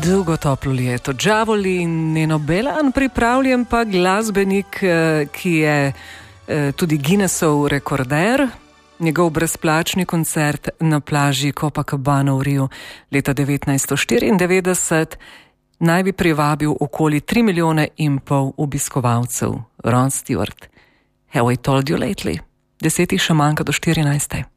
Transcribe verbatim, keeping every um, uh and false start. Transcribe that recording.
Dolgo toplo leto, Džavoli in Neno Belan, pripravljen pa glasbenik, ki je tudi Guinnessov rekorder. Njegov brezplačni koncert na plaži Copacabana v Riu leta devetnajststo štiriindevetdeset naj bi privabil okoli tri milijone in pol obiskovalcev. Ron Stewart, Have I told you lately? Desetih še manjka do štirinajste.